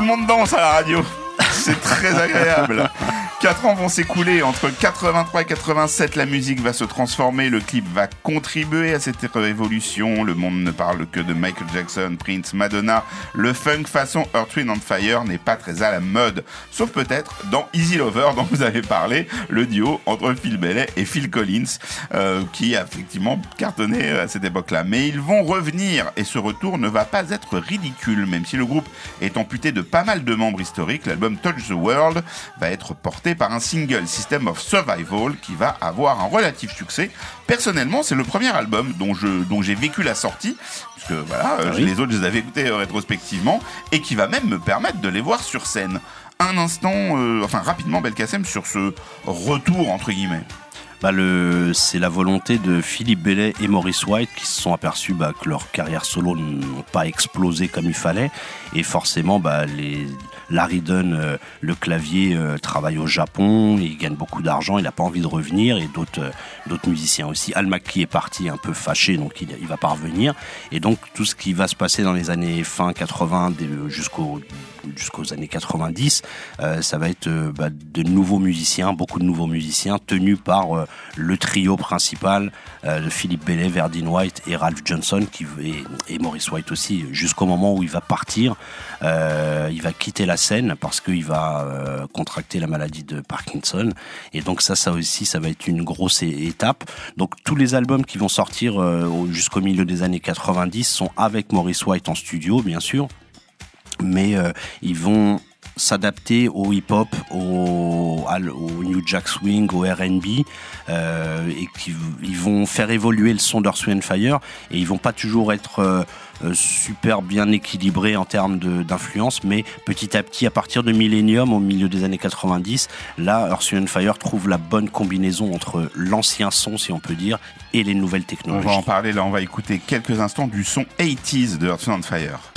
le monde danse à la radio. C'est très agréable. 4 ans vont s'écouler. Entre 83 et 87, la musique va se transformer. Le clip va contribuer à cette révolution. Le monde ne parle que de Michael Jackson, Prince, Madonna. Le funk façon Earth, Wind & Fire n'est pas très à la mode. Sauf peut-être dans Easy Lover, dont vous avez parlé, le duo entre Phil Bailey et Phil Collins, qui a effectivement cartonné à cette époque-là. Mais ils vont revenir, et ce retour ne va pas être ridicule. Même si le groupe est amputé de pas mal de membres historiques, l'album Touch the World va être porté par un single, System of Survival, qui va avoir un relatif succès. Personnellement, c'est le premier album dont j'ai vécu la sortie, puisque voilà, les autres je les avais écoutés rétrospectivement, et qui va même me permettre de les voir sur scène. Un instant, rapidement, Belkacem, sur ce retour entre guillemets. C'est la volonté de Philippe Bailey et Maurice White qui se sont aperçus que leur carrière solo n'ont pas explosé comme il fallait, et forcément Larry Dunn, le clavier, travaille au Japon, il gagne beaucoup d'argent, il n'a pas envie de revenir, et d'autres musiciens aussi. Al McKee est parti un peu fâché, donc il va pas revenir, et donc tout ce qui va se passer dans les années fin 80 jusqu'aux années 90, ça va être de nouveaux musiciens, beaucoup de nouveaux musiciens tenus par le trio principal de Philippe Bailey, Verdine White et Ralph Johnson et Maurice White aussi, jusqu'au moment où il va partir. Il va quitter la scène parce qu'il va contracter la maladie de Parkinson, et donc ça aussi ça va être une grosse étape. Donc tous les albums qui vont sortir jusqu'au milieu des années 90 sont avec Maurice White en studio, bien sûr, mais ils vont s'adapter au hip-hop, au New Jack Swing, au R&B, et ils vont faire évoluer le son d'Earth, Wind & Fire, et ils vont pas toujours être super bien équilibrés en termes d'influence, mais petit à petit, à partir de Millennium, au milieu des années 90, là, Earth, Wind & Fire trouve la bonne combinaison entre l'ancien son, si on peut dire, et les nouvelles technologies. On va en parler là, on va écouter quelques instants du son 80s de Earth, Wind & Fire.